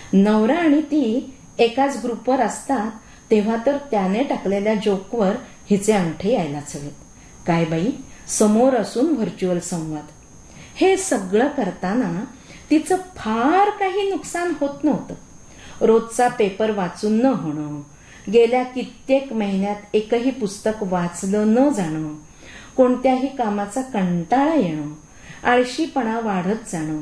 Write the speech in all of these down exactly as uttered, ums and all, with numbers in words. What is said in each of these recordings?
नवरा आणि ती एकाच ग्रुपवर असतात तेव्हा तर त्याने टाकलेल्या जोकवर हिचे अंगठे यायलाच हवेत. काय बाई, समोर असून व्हर्च्युअल संवाद. हे सगळं करताना तिचं फार काही नुकसान होत नव्हतं. रोजचा पेपर वाचून न होणं, गेल्या कित्येक महिन्यात एकही पुस्तक वाचलं न जाणं, कोणत्याही कामाचा कंटाळा येणं, आळशीपणा वाढत जाणं,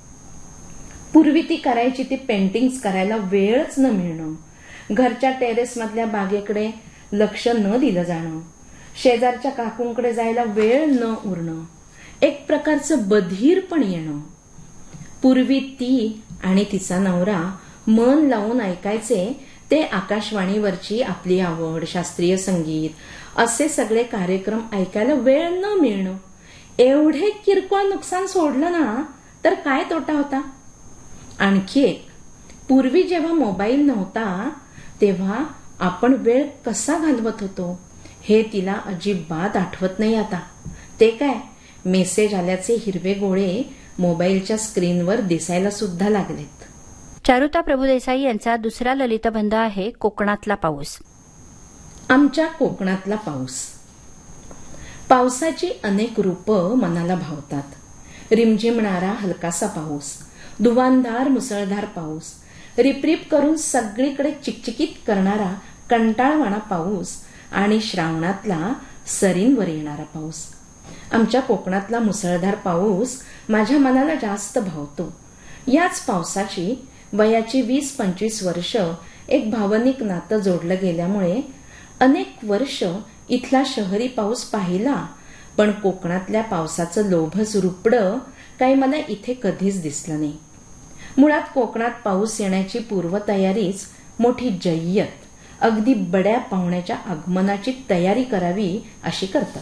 पूर्वी ती करायची ती पेंटिंग्स करायला वेळच न मिळणं, घरच्या टेरेसमधल्या बागेकडे लक्ष न दिलं जाणं, शेजारच्या काकूंकडे जायला वेळ न उरणं, एक प्रकारचं बधीरपण येणं. पूर्वी ती आणि तिचा नवरा मन लावून ऐकायचे ते आकाशवाणीवरची आपली आवड, शास्त्रीय संगीत असे सगळे कार्यक्रम ऐकायला वेळ न मिळणं. एवढे किरकोळ नुकसान सोडलं ना तर काय तोटा होता. आणखी एक, पूर्वी जेव्हा मोबाईल नव्हता तेव्हा आपण वेळ कसा घालवत होतो हे तिला अजिबात आठवत नाही आता. ते काय, मेसेज आल्याचे हिरवे गोळे मोबाईलच्या स्क्रीनवर दिसायला सुद्धा लागलेत. चारुता प्रभुदेसाई यांचा दुसरा ललितबंध आहे कोकणातला पाऊस. आमच्या कोकणातला पाऊस. पावसाची अनेक रूपं मनाला भावतात. रिमझिमणारा हलकासा पाऊस, धुवांधार मुसळधार पाऊस, रिपरिप करून सगळीकडे चिकचिकीत करणारा कंटाळवाणा पाऊस आणि श्रावणातला सरींवर येणारा पाऊस. आमच्या कोकणातला मुसळधार पाऊस माझ्या मनाला जास्त भावतो. याच पावसाची वयाची वीस पंचवीस वर्ष एक भावनिक नातं जोडलं गेल्यामुळे अनेक वर्ष इथला शहरी पाऊस पाहिला, पण कोकणातल्या पावसाचं लोभस रुपडं काही मला इथे कधीच दिसलं नाही. मुळात कोकणात पाऊस येण्याची पूर्वतयारीच मोठी जय्यत, अगदी बड्या पाहुण्याच्या आगमनाची तयारी करावी अशी करतात.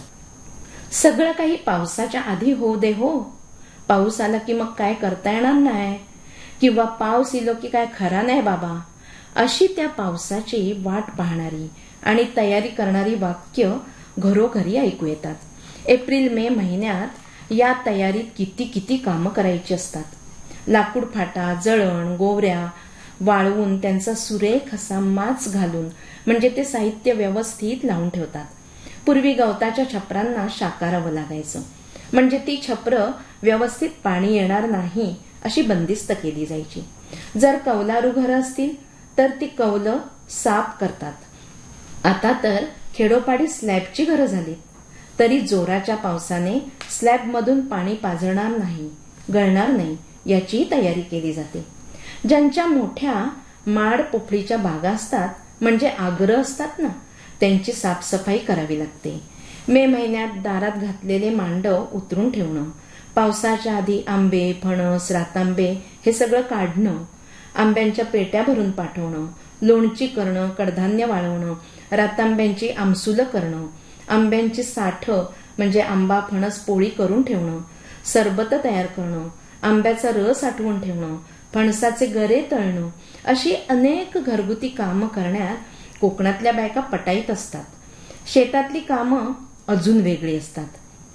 सगळं काही पावसाच्या आधी होऊ दे हो, पाऊस आला की मग काय करता येणार नाही, किंवा पाऊस इलो की काय खरा नाही बाबा, अशी त्या पावसाची वाट पाहणारी आणि तयारी करणारी वाक्य घरोघरी ऐकू येतात. एप्रिल मे महिन्यात या तयारीत किती किती कामं करायची असतात. लाकूड फाटा, जळण, गोवऱ्या वाळवून त्यांचा सुरेख असा माच घालून म्हणजे ते साहित्य व्यवस्थित लावून ठेवतात. पूर्वी गवताच्या छपरांना शाकारावं लागायचं, म्हणजे ती छपरं व्यवस्थित पाणी येणार नाही अशी बंदिस्त केली जायची. जर कौलारू घरं असतील तर ती कौलं साफ करतात. आता तर खेडोपाडी स्लॅबची घरं झाली, तरी जोराच्या पावसाने स्लॅबमधून पाणी पाझरणार नाही, गळणार नाही याची तयारी केली जाते. ज्यांच्या मोठ्या माड पोफळीच्या बागा असतात, म्हणजे आग्रह असतात ना, त्यांची साफसफाई करावी लागते. मे महिन्यात दारात घातलेले मांडव उतरून ठेवणं, पावसाच्या आधी आंबे, फणस, रातांबे हे सगळं काढणं, आंब्यांच्या पेट्या भरून पाठवणं, लोणची करणं, कडधान्य वाळवणं, रातांब्यांची आमसुलं करणं, आंब्यांची साठ म्हणजे आंबा फणस पोळी करून ठेवणं, सरबत तयार करणं, आंब्याचा रस आठवून ठेवणं, फणसाचे गरे तळणं, अशी अनेक घरगुती कामं करण्यात कोकणातल्या बायका पटाईत असतात. शेतातली कामं अजून वेगळी असतात.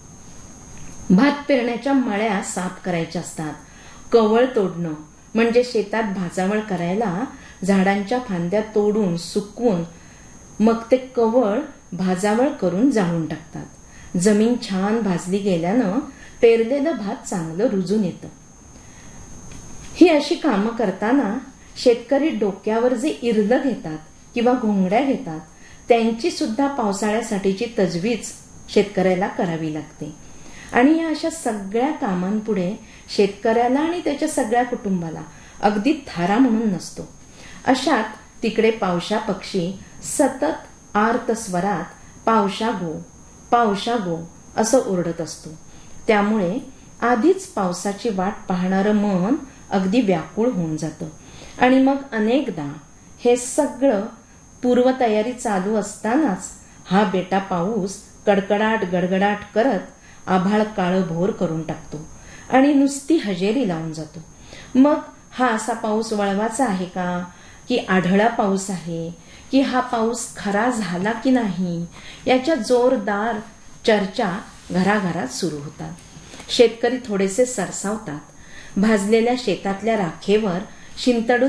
भात पेरण्याच्या मळ्या साफ करायच्या असतात. कवळ तोडणं म्हणजे शेतात भाजावळ करायला झाडांच्या फांद्या तोडून सुकवून मग ते कवळ भाजावळ करून जाळून टाकतात. जमीन छान भाजली गेल्यानं पेरलेलं भात चांगलं रुजून येतं. ही अशी कामं करताना शेतकरी डोक्यावर जे इरलं घेतात किंवा घोंगड्या घेतात त्यांची सुद्धा पावसाळ्यासाठीची तजवीज शेतकऱ्याला करावी लागते. आणि या अशा सगळ्या कामांपुढे शेतकऱ्याला आणि त्याच्या सगळ्या कुटुंबाला अगदी थारा म्हणून नसतो. अशात तिकडे पावसा पक्षी सतत आर्त स्वरात पावसा गो पावसा गो असं ओरडत असतो. त्यामुळे आधीच पावसाची वाट पाहणारं मन अगदी व्याकुळ होऊन जातं. आणि मग अनेकदा हे सगळं पूर्वतयारी चालू असतानाच हा बेटा पाऊस कडकडाट गडगडाट करत आभाळ काळं भोर करून टाकतो आणि नुसती हजेरी लावून जातो. मग हा असा पाऊस वळवाचा आहे का, की आढळा पाऊस आहे, की हा पाऊस खरा झाला की नाही, याच्या जोरदार चर्चा घराघरात सुरू होतात. शेतकरी थोडेसे सरसावतात. भाजलेल्या शेतातल्या राखेवर शिंतडून